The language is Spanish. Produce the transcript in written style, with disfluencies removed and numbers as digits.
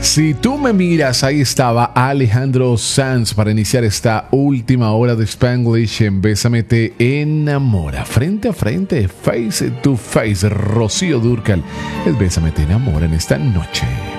Si tú me miras, ahí estaba Alejandro Sanz para iniciar esta última hora de Spanglish en Bésame te enamora. Frente a frente, face to face, Rocío Dúrcal. El Bésame te enamora en esta noche.